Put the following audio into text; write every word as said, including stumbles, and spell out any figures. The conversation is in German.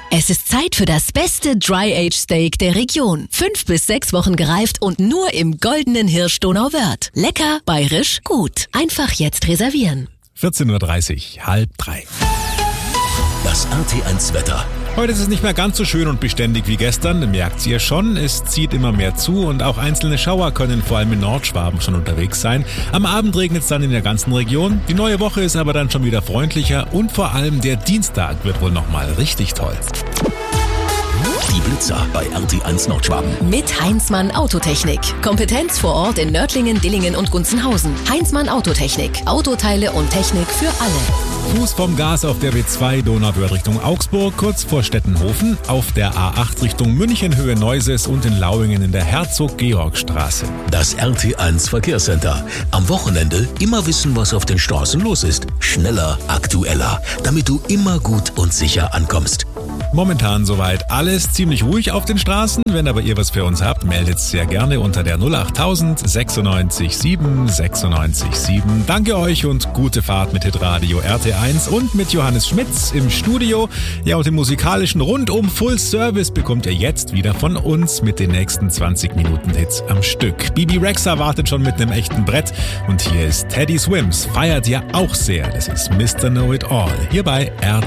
Es ist Zeit für das beste Dry-Aged-Steak der Region. Fünf bis sechs Wochen gereift und nur im goldenen Hirsch Donauwörth. Lecker, bayerisch, gut. Einfach jetzt reservieren. vierzehn Uhr dreißig, halb drei. Das R T eins Wetter. Heute ist es nicht mehr ganz so schön und beständig wie gestern, merkt ihr schon. Es zieht immer mehr zu und auch einzelne Schauer können vor allem in Nordschwaben schon unterwegs sein. Am Abend regnet es dann in der ganzen Region. Die neue Woche ist aber dann schon wieder freundlicher und vor allem der Dienstag wird wohl nochmal richtig toll. Die Blitzer bei R T eins Nordschwaben. Mit Heinzmann Autotechnik. Kompetenz vor Ort in Nördlingen, Dillingen und Gunzenhausen. Heinzmann Autotechnik. Autoteile und Technik für alle. Fuß vom Gas auf der B zwei Donauwörth Richtung Augsburg, kurz vor Stettenhofen. Auf der A acht Richtung München Höhe Neuses und in Lauingen in der Herzog-Georg-Straße. Das R T eins Verkehrscenter. Am Wochenende immer wissen, was auf den Straßen los ist. Schneller, aktueller, damit du immer gut und sicher ankommst. Momentan soweit alles ziemlich ruhig auf den Straßen. Wenn aber ihr was für uns habt, meldet sehr gerne unter der null acht tausend sechsundneunzig sieben sechsundneunzig sieben. Danke euch und gute Fahrt mit Hitradio R T eins und mit Johannes Schmitz im Studio. Ja, und den musikalischen Rundum Full Service bekommt ihr jetzt wieder von uns mit den nächsten zwanzig Minuten Hits am Stück. Bibi Rexha wartet schon mit einem echten Brett und hier ist Teddy Swims. Feiert ihr auch sehr. Das ist Mister Know It All hier bei R